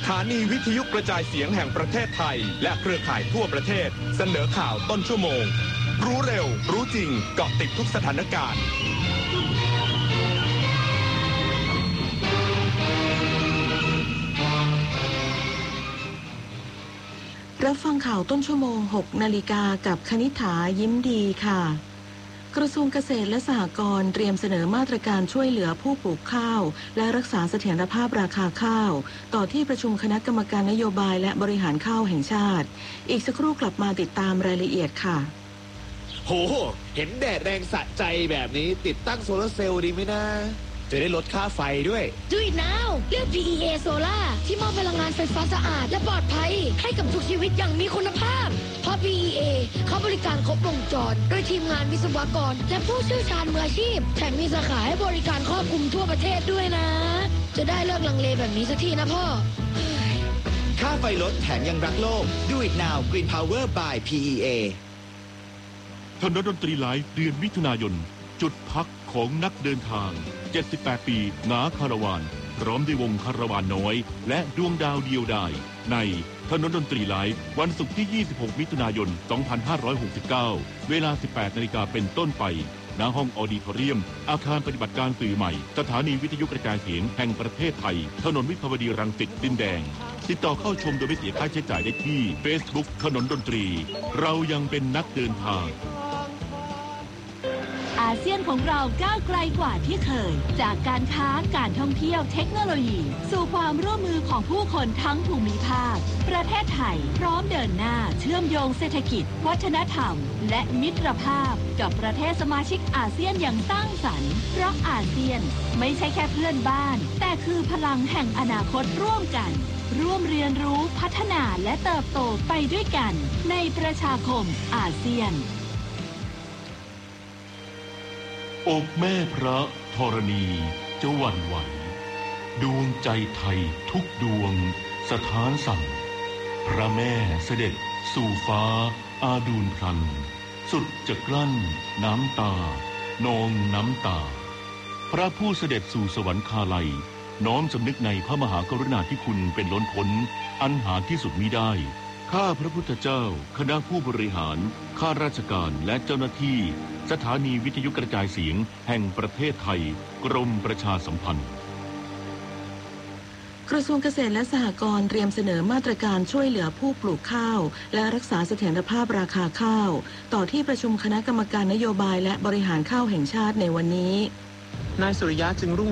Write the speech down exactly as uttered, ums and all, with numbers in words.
ถานีวิทยุกระจายเสียงแห่งประเทศไทยและเครือข่ายทั่วประเทศเสนอข่าวต้นชั่วโมงรู้เร็วรู้จริงเกาะติดทุกสถานการณ์รับฟังข่าวต้นชั่วโมงหกนาฬิกากับคณิษฐายิ้มดีค่ะกระทรวงเกษตรและสหกรณ์เตรียมเสนอมาตรการช่วยเหลือผู้ปลูกข้าวและรักษาเสถียรภาพราคาข้าวต่อที่ประชุมคณะกรรมการนโยบายและบริหารข้าวแห่งชาติอีกสักครู่กลับมาติดตามรายละเอียดค่ะโหเห็นแดดแรงสะใจแบบนี้ติดตั้งโซลาร์เซลล์ดีไหมนะจะได้ลดค่าไฟด้วย Do it now เลือก พี อี เอ Solar ที่มอบพลังงานไฟฟ้าสะอาดและปลอดภัยให้กับทุกชีวิตอย่างมีคุณภาพเพราะ พี อี เอ เขาบริการครบวงจรโดยทีมงานวิศวกรและผู้เชี่ยวชาญมืออาชีพแถมมีสาขาให้บริการครอบคลุมทั่วประเทศด้วยนะจะได้เลิกลังเลแบบนี้สักทีนะพ่อค่าไฟลดแถมยังรักโลก Do it now Green Power by พี อี เอถนนดนตรีไลฟ์เดือนมิถุนายนจุดพักของนักเดินทางเจ็ดสิบแปดปีหนาคาราวานพร้อมด้วยวงคาราวานน้อยและดวงดาวเดียวดายในถนนดนตรีไลฟ์วันศุกร์ที่ยี่สิบหกมิถุนายนสองพันห้าร้อยหกสิบเก้าเวลา สิบแปดนาฬิกาเป็นต้นไปณห้องออดิทอเรียมอาคารปฏิบัติการสื่อใหม่สถานีวิทยุกระจายเสียงแห่งประเทศไทยถนนวิภาวดีรังสิตดินแดงติดต่อเข้าชมโดยไม่เสียค่าใช้จ่ายได้ที่ Facebook ถนนดนตรีเรายังเป็นนักเดินทางอาเซียนของเราก้าวไกลกว่าที่เคยจากการค้าการท่องเที่ยวเทคโนโลยีสู่ความร่วมมือของผู้คนทั้งภูมิภาคประเทศไทยพร้อมเดินหน้าเชื่อมโยงเศรษฐกิจวัฒนธรรมและมิตรภาพกับประเทศสมาชิกอาเซียนอย่างสร้างสรรค์เพราะอาเซียนไม่ใช่แค่เพื่อนบ้านแต่คือพลังแห่งอนาคตร่วมกันร่วมเรียนรู้พัฒนาและเติบโตไปด้วยกันในประชาคมอาเซียนอกแม่พระธรณีจะหวั่นไหวดวงใจไทยทุกดวงสถานสั่นพระแม่เสด็จสู่ฟ้าอาดูลพลันสุดจะกลั้นน้ำตานองน้ำตาพระผู้เสด็จสู่สวรรคาลัยน้อมสำนึกในพระมหากรุณาธิคุณเป็นล้นพ้นอันหาที่สุดมิได้ข้าพระพุทธเจ้าคณะผู้บริหารข้าราชการและเจ้าหน้าที่สถานีวิทยุกระจายเสียงแห่งประเทศไทยกรมประชาสัมพันธ์กระทรวงเกษตรและสหกรณ์เตรียมเสนอมาตรการช่วยเหลือผู้ปลูกข้าวและรักษาเสถียรภาพราคาข้าวต่อที่ประชุมคณะกรรมการนโยบายและบริหารข้าวแห่งชาติในวันนี้นายสุริยะจึงรุ่ง